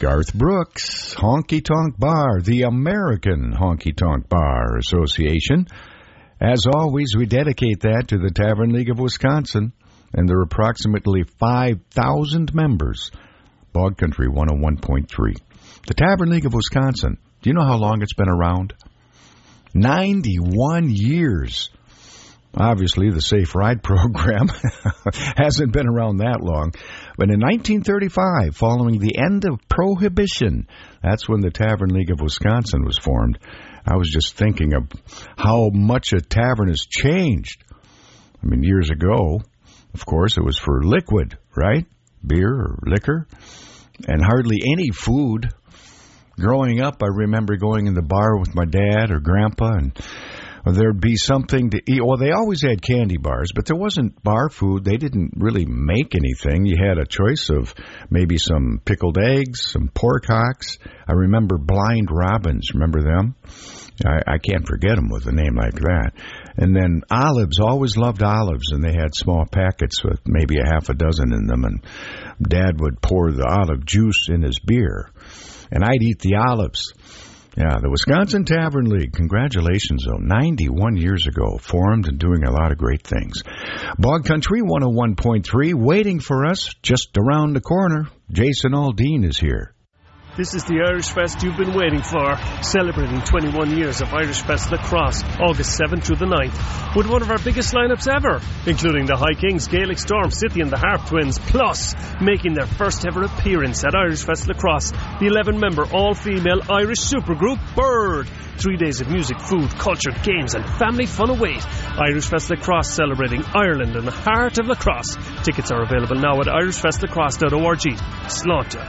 Garth Brooks, Honky Tonk Bar, the American Honky Tonk Bar Association. As always, we dedicate that to the Tavern League of Wisconsin and their approximately 5,000 members. Bog Country 101.3. The Tavern League of Wisconsin, do you know how long it's been around? 91 years. Obviously, the Safe Ride program hasn't been around that long. But in 1935, following the end of Prohibition, that's when the Tavern League of Wisconsin was formed. I was just thinking of how much a tavern has changed. I mean, years ago, of course, it was for liquid, right? Beer or liquor, and hardly any food. Growing up, I remember going in the bar with my dad or grandpa, and there'd be something to eat. Well, they always had candy bars, but there wasn't bar food. They didn't really make anything. You had a choice of maybe some pickled eggs, some pork hocks. I remember Blind Robins. Remember them? I can't forget them with a name like that. And then olives, always loved olives, and they had small packets with maybe a half a dozen in them, and Dad would pour the olive juice in his beer, and I'd eat the olives. Yeah, the Wisconsin Tavern League, congratulations, though, 91 years ago, formed and doing a lot of great things. Bog Country 101.3, waiting for us just around the corner. Jason Aldean is here. This is the Irish Fest you've been waiting for, celebrating 21 years of Irish Fest Lacrosse, August 7th through the 9th, with one of our biggest lineups ever, including the High Kings, Gaelic Storm, City and the Harp Twins, plus making their first ever appearance at Irish Fest Lacrosse, the 11-member all-female Irish supergroup Bird. 3 days of music, food, culture, games and family fun await. Irish Fest Lacrosse, celebrating Ireland and the heart of lacrosse. Tickets are available now at irishfestlacrosse.org. Slaughter.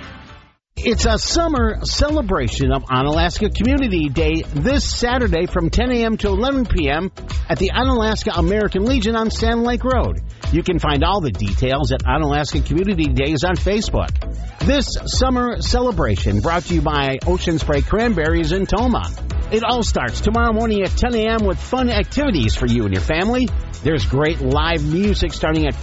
It's a summer celebration of Onalaska Community Day this Saturday from 10 a.m. to 11 p.m. at the Onalaska American Legion on Sand Lake Road. You can find all the details at Onalaska Community Days on Facebook. This summer celebration brought to you by Ocean Spray Cranberries in Toma. It all starts tomorrow morning at 10 a.m. with fun activities for you and your family. There's great live music starting at